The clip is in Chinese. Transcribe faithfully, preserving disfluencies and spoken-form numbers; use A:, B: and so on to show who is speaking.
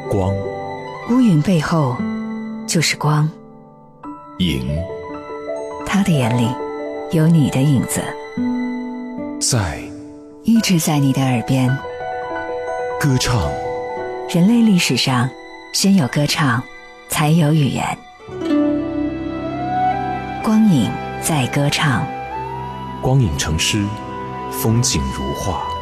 A: 光，
B: 乌云背后就是光。
A: 影，
B: 他的眼里有你的影子，
A: 在
B: 一直在你的耳边。
A: 歌唱，
B: 人类历史上先有歌唱，才有语言。光影在歌唱，
A: 光影成诗，风景如画。